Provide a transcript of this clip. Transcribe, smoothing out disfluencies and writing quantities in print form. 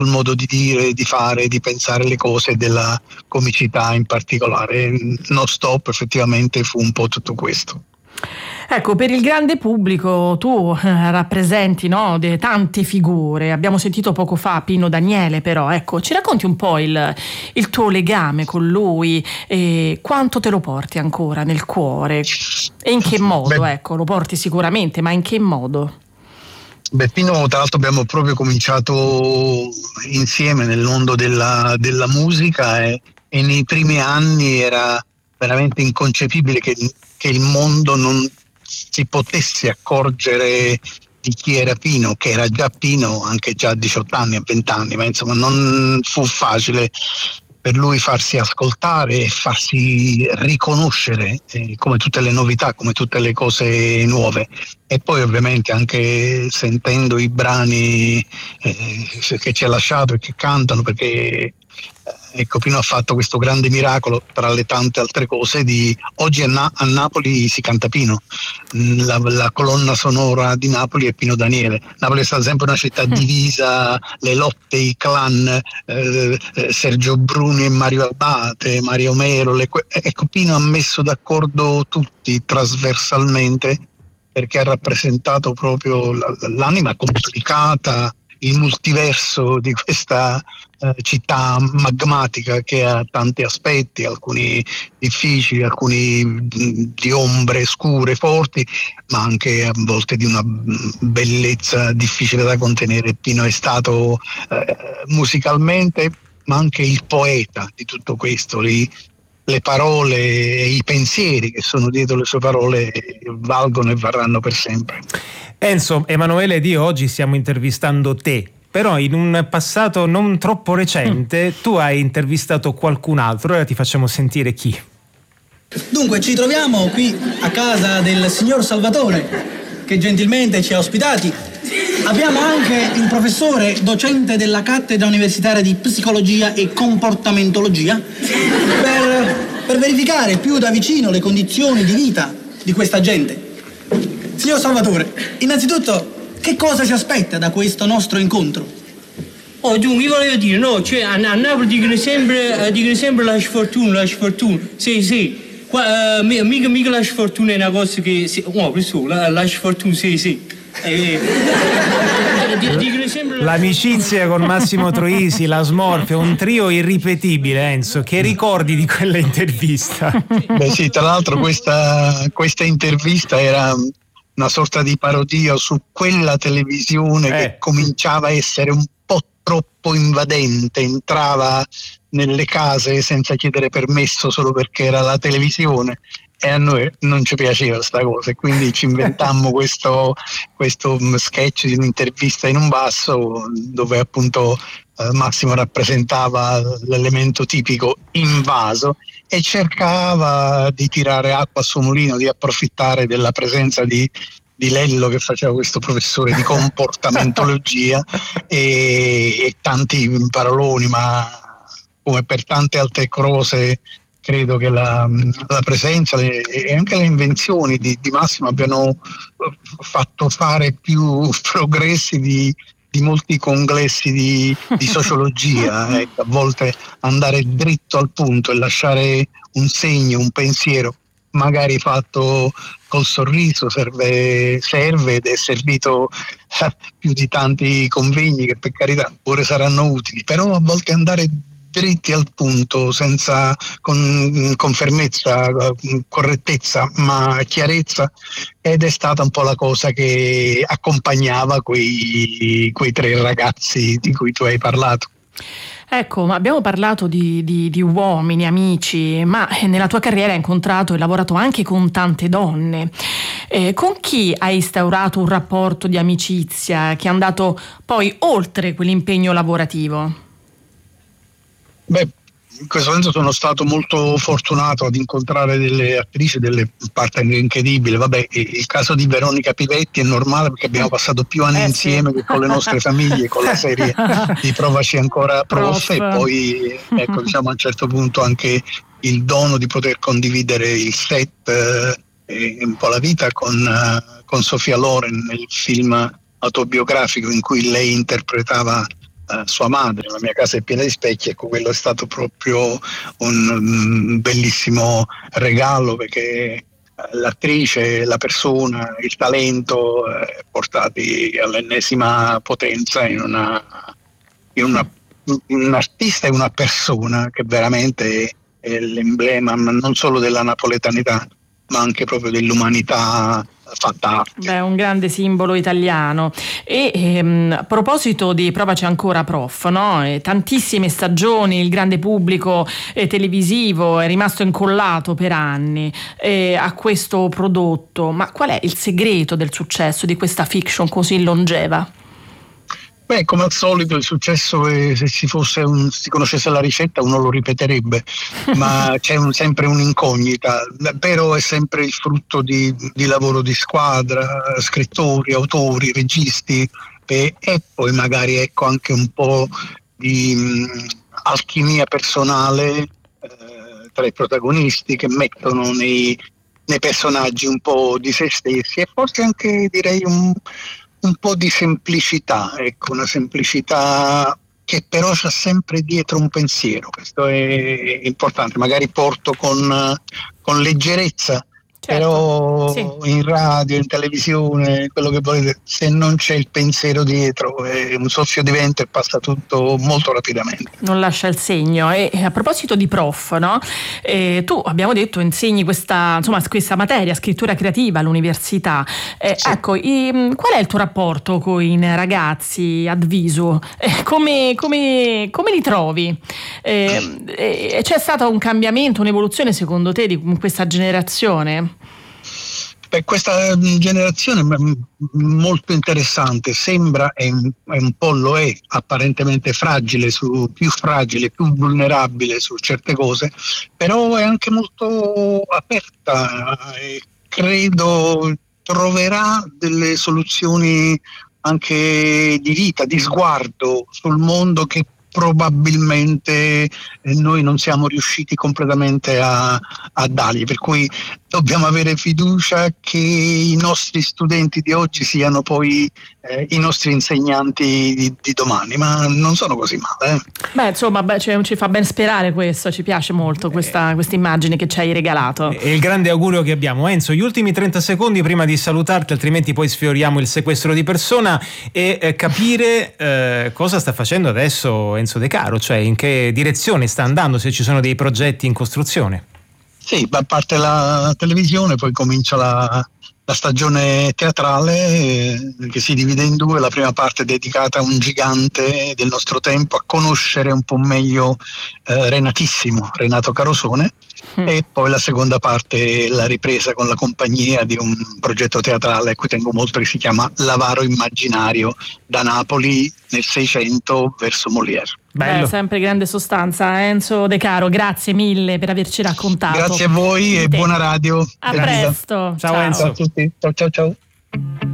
sul modo di dire, di fare, di pensare le cose, della comicità in particolare. No Stop effettivamente fu un po' tutto questo. Ecco, per il grande pubblico tu rappresenti, no, tante figure. Abbiamo sentito poco fa Pino Daniele, però ecco, ci racconti un po' il tuo legame con lui e quanto te lo porti ancora nel cuore e in che modo? Ecco, lo porti sicuramente, ma in che modo? Pino, tra l'altro abbiamo proprio cominciato insieme nel mondo della musica e nei primi anni era veramente inconcepibile che il mondo non si potesse accorgere di chi era Pino, che era già Pino anche già a 18 anni, a 20 anni, ma insomma non fu facile per lui farsi ascoltare e farsi riconoscere, come tutte le novità, come tutte le cose nuove. E poi ovviamente anche sentendo i brani che ci ha lasciato e che cantano, perché ecco, Pino ha fatto questo grande miracolo tra le tante altre cose di oggi a Napoli si canta Pino, la colonna sonora di Napoli è Pino Daniele. Napoli è stata sempre una città divisa, le lotte, i clan, Sergio Bruni e Mario Abate, Mario Mero, ecco, Pino ha messo d'accordo tutti trasversalmente, perché ha rappresentato proprio l'anima complicata, il multiverso di questa città magmatica che ha tanti aspetti, alcuni difficili, alcuni di ombre scure, forti, ma anche a volte di una bellezza difficile da contenere. Pino è stato musicalmente, ma anche il poeta di tutto questo. Le parole e i pensieri che sono dietro le sue parole valgono e varranno per sempre. Enzo, Emanuele ed io oggi stiamo intervistando te, però in un passato non troppo recente tu hai intervistato qualcun altro, ora ti facciamo sentire chi. Dunque ci troviamo qui a casa del signor Salvatore, che gentilmente ci ha ospitati. Abbiamo anche il professore docente della cattedra universitaria di psicologia e comportamentologia per verificare più da vicino le condizioni di vita di questa gente. Signor Salvatore, innanzitutto, che cosa si aspetta da questo nostro incontro? Oh, dunque, volevo dire, no, cioè a Napoli dicono sempre la sfortuna. Sì. Qua, mica la sfortuna è una cosa che... la sfortuna, sì. L'amicizia con Massimo Troisi, la Smorfia, un trio irripetibile. Enzo, che ricordi di quella intervista? Sì, tra l'altro questa intervista era una sorta di parodia su quella televisione che cominciava a essere un po' troppo invadente, entrava nelle case senza chiedere permesso solo perché era la televisione, e a noi non ci piaceva sta cosa, e quindi ci inventammo questo sketch di un'intervista in un basso dove appunto Massimo rappresentava l'elemento tipico invaso e cercava di tirare acqua a suo mulino, di approfittare della presenza di Lello, che faceva questo professore di comportamentologia, e tanti paroloni, ma come per tante altre cose credo che la presenza e anche le invenzioni di Massimo abbiano fatto fare più progressi di molti congressi di sociologia. Ecco, a volte andare dritto al punto e lasciare un segno, un pensiero magari fatto col sorriso serve ed è servito più di tanti convegni che per carità pure saranno utili, però a volte andare dritti al punto, senza con fermezza, correttezza, ma chiarezza, ed è stata un po' la cosa che accompagnava quei tre ragazzi di cui tu hai parlato. Ecco, ma abbiamo parlato di uomini, amici, ma nella tua carriera hai incontrato e lavorato anche con tante donne. Con chi hai instaurato un rapporto di amicizia che è andato poi oltre quell'impegno lavorativo? In questo senso sono stato molto fortunato ad incontrare delle attrici, delle partner incredibili. Il caso di Veronica Pivetti è normale perché abbiamo passato più anni insieme che con le nostre famiglie, con la serie di Provaci ancora Prof, e poi ecco, diciamo a un certo punto anche il dono di poter condividere il set e un po' la vita con Sofia Loren nel film autobiografico in cui lei interpretava sua madre. La mia casa è piena di specchi, ecco, quello è stato proprio un bellissimo regalo, perché l'attrice, la persona, il talento portati all'ennesima potenza in un artista e una persona che veramente è l'emblema non solo della napoletanità, ma anche proprio dell'umanità fatta arte. Beh, un grande simbolo italiano. A proposito di Provaci ancora, prof, no? Tantissime stagioni, il grande pubblico televisivo è rimasto incollato per anni a questo prodotto, ma qual è il segreto del successo di questa fiction così longeva? Beh, come al solito il successo se si conoscesse la ricetta uno lo ripeterebbe, ma c'è sempre un'incognita. Però è sempre il frutto di lavoro di squadra, scrittori, autori, registi e poi magari anche un po' di alchimia personale tra i protagonisti, che mettono nei personaggi un po' di se stessi, e forse anche, direi, un po' di semplicità, ecco, una semplicità che però c'ha sempre dietro un pensiero. Questo è importante. Magari porto con leggerezza, certo, però sì. In radio, in televisione, quello che volete, se non c'è il pensiero dietro, è un soffio di vento e passa tutto molto rapidamente. Non lascia il segno. E a proposito di prof, no? Tu, abbiamo detto, insegni questa materia, scrittura creativa, all'università. Sì. Ecco, qual è il tuo rapporto con i ragazzi ad viso? Come li trovi? C'è stato un cambiamento, un'evoluzione secondo te di questa generazione? Per questa generazione molto interessante, sembra, e un po' lo è, apparentemente più fragile, più vulnerabile su certe cose, però è anche molto aperta e credo troverà delle soluzioni anche di vita, di sguardo sul mondo, che probabilmente noi non siamo riusciti completamente a dargli, per cui dobbiamo avere fiducia che i nostri studenti di oggi siano poi i nostri insegnanti di domani, ma non sono così male. Beh, insomma, ci fa ben sperare questo, ci piace molto questa immagine che ci hai regalato. È il grande augurio che abbiamo. Enzo, gli ultimi 30 secondi prima di salutarti, altrimenti poi sfioriamo il sequestro di persona, e capire cosa sta facendo adesso Enzo De Caro, cioè in che direzione sta andando, se ci sono dei progetti in costruzione. Sì, a parte la televisione, poi comincia la stagione teatrale, che si divide in due. La prima parte è dedicata a un gigante del nostro tempo, a conoscere un po' meglio Renatissimo, Renato Carosone, e poi la seconda parte è la ripresa con la compagnia di un progetto teatrale a cui tengo molto, che si chiama L'Avaro Immaginario, da Napoli nel 600 verso Molière. Bello. Sempre grande sostanza. Enzo De Caro, grazie mille per averci raccontato. Grazie a voi e buona radio. A presto. Ciao Enzo. Ciao a tutti. Ciao ciao ciao.